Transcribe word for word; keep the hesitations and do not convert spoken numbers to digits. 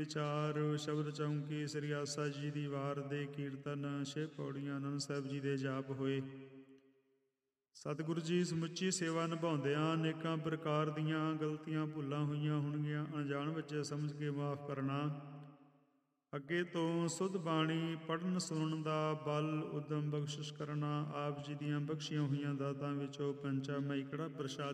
ਵਿਚਾਰ ਸ਼ਬਦ ਚੌਂਕੀ ਸ੍ਰੀ ਆਸਾ ਜੀ ਦੀ ਵਾਰ ਦੇ ਕੀਰਤਨ ਛੇ ਪੌੜੀਆਂ ਆਨੰਦ ਸਾਹਿਬ ਜੀ ਦੇ ਜਾਪ ਹੋਏ। ਸਤਿਗੁਰੂ ਜੀ ਸਮੁੱਚੀ ਸੇਵਾ ਨਿਭਾਉਂਦਿਆਂ ਅਨੇਕਾਂ ਪ੍ਰਕਾਰ ਦੀਆਂ ਗਲਤੀਆਂ ਭੁੱਲਾਂ ਹੋਈਆਂ ਹੋਣਗੀਆਂ, ਅਣਜਾਣ ਵਿੱਚ ਸਮਝ ਕੇ ਮਾਫ ਕਰਨਾ। ਅੱਗੇ ਤੋਂ ਸੁਧ ਬਾਣੀ ਪੜ੍ਹਨ ਸੁਣਨ ਦਾ ਬਲ ਉਦਮ ਬਖਸ਼ਿਸ਼ ਕਰਨਾ। ਆਪ ਜੀ ਦੀਆਂ ਬਖਸ਼ੀਆਂ ਹੋਈਆਂ ਦਾਤਾਂ ਵਿੱਚੋਂ ਪੰਚਾ ਮਈ ਕੜਾ ਪ੍ਰਸ਼ਾਦ